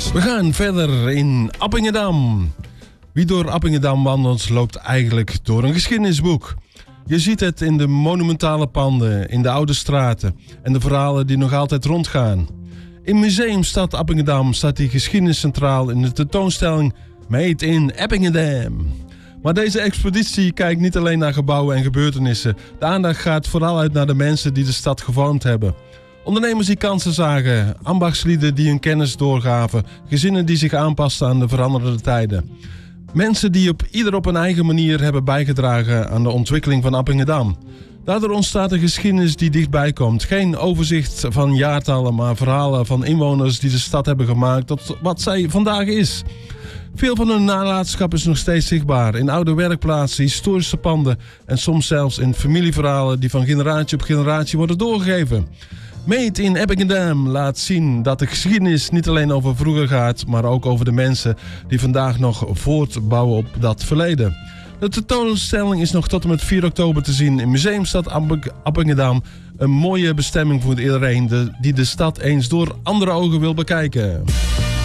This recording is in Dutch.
We gaan verder in Appingedam. Wie door Appingedam wandelt, loopt eigenlijk door een geschiedenisboek. Je ziet het in de monumentale panden, in de oude straten en de verhalen die nog altijd rondgaan. In Museumstad Appingedam staat die geschiedenis centraal in de tentoonstelling Made in Appingedam. Maar deze expeditie kijkt niet alleen naar gebouwen en gebeurtenissen. De aandacht gaat vooral uit naar de mensen die de stad gevormd hebben. Ondernemers die kansen zagen, ambachtslieden die hun kennis doorgaven, gezinnen die zich aanpasten aan de veranderende tijden. Mensen die ieder op een eigen manier hebben bijgedragen aan de ontwikkeling van Appingedam. Daardoor ontstaat een geschiedenis die dichtbij komt. Geen overzicht van jaartallen, maar verhalen van inwoners die de stad hebben gemaakt tot wat zij vandaag is. Veel van hun nalatenschap is nog steeds zichtbaar in oude werkplaatsen, historische panden en soms zelfs in familieverhalen die van generatie op generatie worden doorgegeven. Made in Appingedam laat zien dat de geschiedenis niet alleen over vroeger gaat, maar ook over de mensen die vandaag nog voortbouwen op dat verleden. De tentoonstelling is nog tot en met 4 oktober te zien in Museumstad Appingedam. Een mooie bestemming voor iedereen die de stad eens door andere ogen wil bekijken.